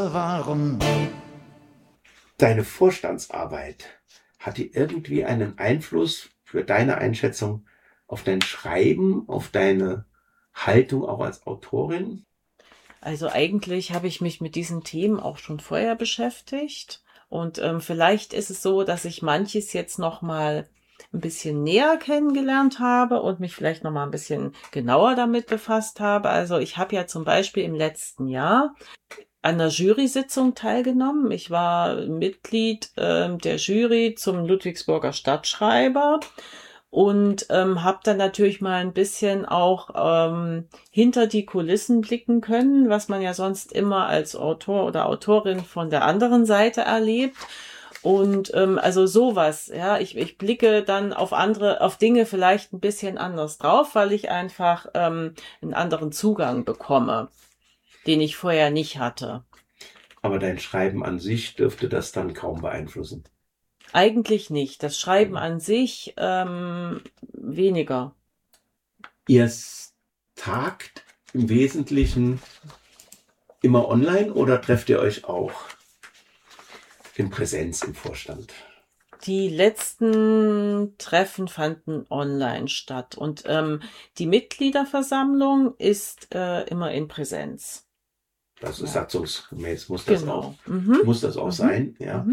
waren. Deine Vorstandsarbeit, hat die irgendwie einen Einfluss für deine Einschätzung auf dein Schreiben, auf deine Haltung auch als Autorin? Also eigentlich habe ich mich mit diesen Themen auch schon vorher beschäftigt. Und vielleicht ist es so, dass ich manches jetzt noch mal ein bisschen näher kennengelernt habe und mich vielleicht noch mal ein bisschen genauer damit befasst habe. Also ich habe ja zum Beispiel im letzten Jahr an der Jury-Sitzung teilgenommen. Ich war Mitglied der Jury zum Ludwigsburger Stadtschreiber und habe dann natürlich mal ein bisschen auch hinter die Kulissen blicken können, was man ja sonst immer als Autor oder Autorin von der anderen Seite erlebt. Und also sowas, ja, ich blicke dann auf Dinge vielleicht ein bisschen anders drauf, weil ich einfach einen anderen Zugang bekomme, den ich vorher nicht hatte. Aber dein Schreiben an sich dürfte das dann kaum beeinflussen. Eigentlich nicht. Das Schreiben an sich weniger. Ihr tagt im Wesentlichen immer online oder trefft ihr euch auch in Präsenz im Vorstand? Die letzten Treffen fanden online statt und die Mitgliederversammlung ist immer in Präsenz. Das ist satzungsgemäß, muss das Genau. auch sein. Ja.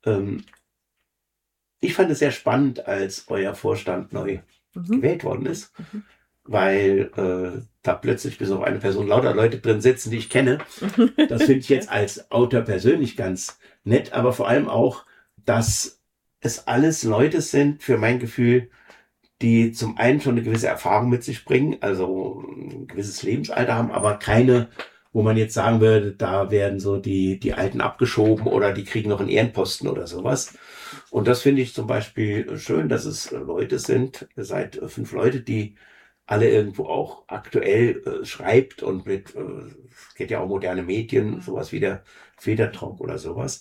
Ich fand es sehr spannend, als euer Vorstand neu gewählt worden ist, weil da plötzlich bis auf eine Person lauter Leute drin sitzen, die ich kenne. Das finde ich jetzt als Autor persönlich ganz nett, aber vor allem auch, dass es alles Leute sind, für mein Gefühl, die zum einen schon eine gewisse Erfahrung mit sich bringen, also ein gewisses Lebensalter haben, aber keine, wo man jetzt sagen würde, da werden so die Alten abgeschoben oder die kriegen noch einen Ehrenposten oder sowas. Und das finde ich zum Beispiel schön, dass es Leute sind, ihr seid 5 Leute, die alle irgendwo auch aktuell schreibt und mit, es geht ja auch moderne Medien, sowas wie der Federtalk oder sowas.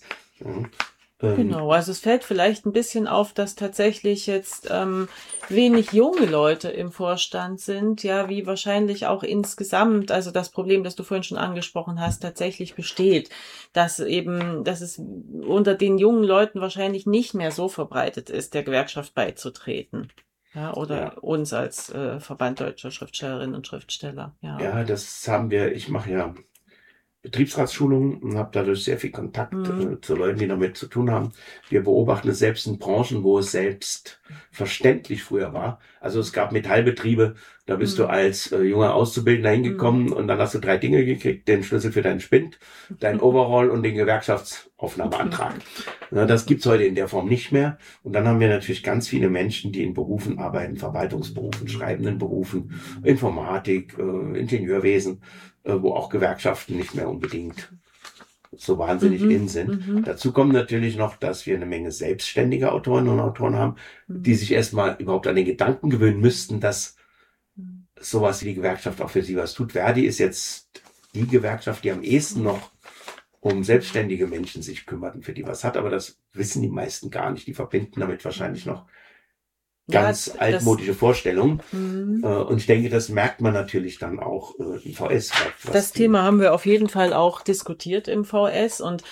Genau, also es fällt vielleicht ein bisschen auf, dass tatsächlich jetzt wenig junge Leute im Vorstand sind, ja, wie wahrscheinlich auch insgesamt, also das Problem, das du vorhin schon angesprochen hast, tatsächlich besteht, dass es unter den jungen Leuten wahrscheinlich nicht mehr so verbreitet ist, der Gewerkschaft beizutreten. Ja, oder uns als Verband Deutscher Schriftstellerinnen und Schriftsteller. Ja, das haben wir, ich mache ja Betriebsratsschulungen und habe dadurch sehr viel Kontakt zu Leuten, die damit zu tun haben. Wir beobachten es selbst in Branchen, wo es selbstverständlich früher war. Also es gab Metallbetriebe, da bist du als junger Auszubildender hingekommen und dann hast du 3 Dinge gekriegt, den Schlüssel für deinen Spind, dein Overall und den Gewerkschaftsaufnahmeantrag. Das gibt's heute in der Form nicht mehr. Und dann haben wir natürlich ganz viele Menschen, die in Berufen arbeiten, Verwaltungsberufen, schreibenden Berufen, Informatik, Ingenieurwesen, wo auch Gewerkschaften nicht mehr unbedingt so wahnsinnig in sind. Dazu kommt natürlich noch, dass wir eine Menge selbstständige Autorinnen und Autoren haben, die sich erstmal überhaupt an den Gedanken gewöhnen müssten, dass sowas wie die Gewerkschaft auch für sie was tut. Verdi ist jetzt die Gewerkschaft, die am ehesten noch um selbstständige Menschen sich kümmert und für die was hat, aber das wissen die meisten gar nicht. Die verbinden damit wahrscheinlich noch ganz altmodische Vorstellungen. Und ich denke, das merkt man natürlich dann auch im VS. Das Thema haben wir auf jeden Fall auch diskutiert im VS und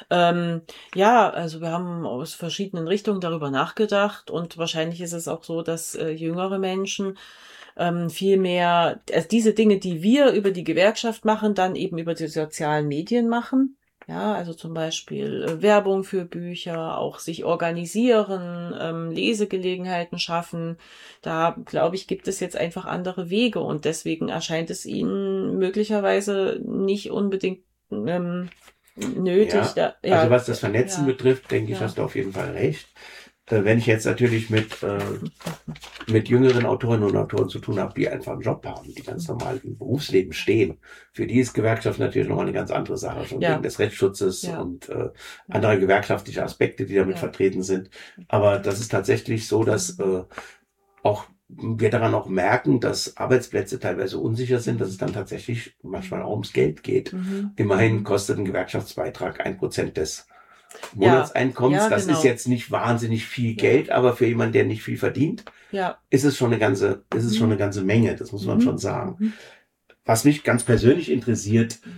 also wir haben aus verschiedenen Richtungen darüber nachgedacht und wahrscheinlich ist es auch so, dass jüngere Menschen viel mehr diese Dinge, die wir über die Gewerkschaft machen, dann eben über die sozialen Medien machen. Ja, also zum Beispiel Werbung für Bücher, auch sich organisieren, Lesegelegenheiten schaffen. Da, glaube ich, gibt es jetzt einfach andere Wege und deswegen erscheint es ihnen möglicherweise nicht unbedingt nötig. Also was das Vernetzen betrifft, denke ich, hast du auf jeden Fall recht. Wenn ich jetzt natürlich mit jüngeren Autorinnen und Autoren zu tun habe, die einfach einen Job haben, die ganz normal im Berufsleben stehen, für die ist Gewerkschaft natürlich nochmal eine ganz andere Sache, schon wegen des Rechtsschutzes und andere gewerkschaftliche Aspekte, die damit vertreten sind. Aber das ist tatsächlich so, dass auch wir daran auch merken, dass Arbeitsplätze teilweise unsicher sind, dass es dann tatsächlich manchmal auch ums Geld geht. Immerhin kostet ein Gewerkschaftsbeitrag 1% des Monatseinkommens. Das ist jetzt nicht wahnsinnig viel Geld, aber für jemanden, der nicht viel verdient, ist es schon eine ganze Menge. Das muss man schon sagen. Was mich ganz persönlich interessiert,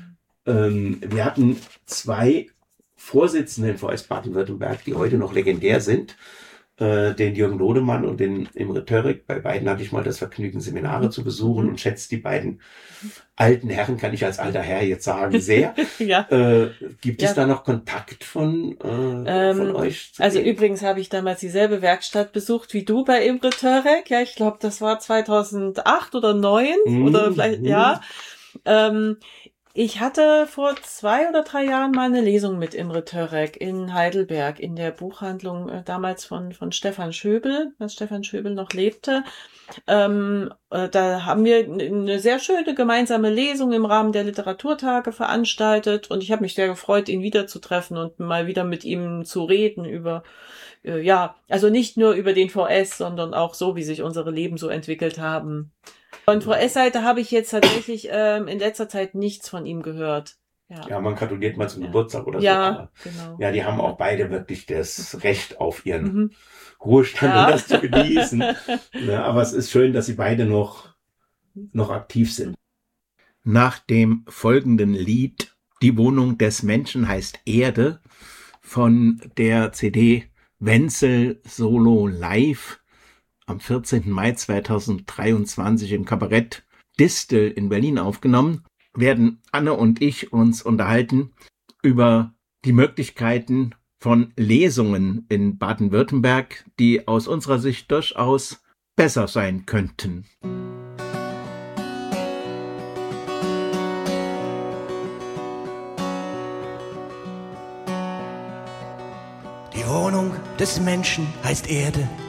Wir hatten 2 Vorsitzende in VS Baden-Württemberg, die heute noch legendär sind. Den Jürgen Lodemann und den Imre Törek. Bei beiden hatte ich mal das Vergnügen, Seminare zu besuchen und schätze die beiden alten Herren, kann ich als alter Herr jetzt sagen, sehr. Ja. Gibt es da noch Kontakt von euch? Also übrigens habe ich damals dieselbe Werkstatt besucht wie du bei Imre Törek. Ja, ich glaube, das war 2008 oder 2009 oder vielleicht, ja. Ich hatte vor 2 oder 3 Jahren mal eine Lesung mit Imre Törek in Heidelberg in der Buchhandlung damals von Stefan Schöbel, als Stefan Schöbel noch lebte. Da haben wir eine sehr schöne gemeinsame Lesung im Rahmen der Literaturtage veranstaltet und ich habe mich sehr gefreut, ihn wiederzutreffen und mal wieder mit ihm zu reden über, also nicht nur über den VS, sondern auch so, wie sich unsere Leben so entwickelt haben. Von VS-Seite habe ich jetzt tatsächlich in letzter Zeit nichts von ihm gehört. Ja, man gratuliert mal zum Geburtstag oder so. Ja, genau. Ja, die haben auch beide wirklich das Recht auf ihren Ruhestand und das zu genießen. Ja, aber es ist schön, dass sie beide noch aktiv sind. Nach dem folgenden Lied Die Wohnung des Menschen heißt Erde von der CD Wenzel Solo Live am 14. Mai 2023 im Kabarett Distel in Berlin aufgenommen, werden Anne und ich uns unterhalten über die Möglichkeiten von Lesungen in Baden-Württemberg, die aus unserer Sicht durchaus besser sein könnten. Die Wohnung des Menschen heißt Erde.